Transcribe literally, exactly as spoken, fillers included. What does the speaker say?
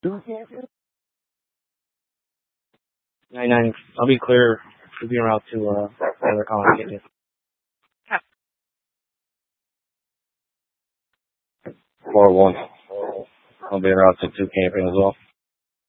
nine nine, I'll be clear. We'll be en route to uh, another colony. Get you. four one. I'll be en route to two camping as well.